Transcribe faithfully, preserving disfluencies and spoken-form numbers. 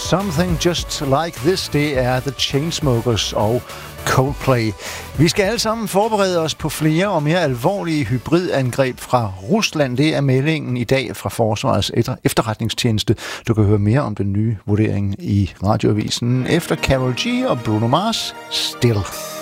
Something Just Like This, det er The Chainsmokers og Coldplay. Vi skal alle sammen forberede os på flere og mere alvorlige hybridangreb fra Rusland. Det er meldingen i dag fra Forsvarets efterretningstjeneste. Du kan høre mere om den nye vurdering i radioavisen efter Karol G og Bruno Mars. Still.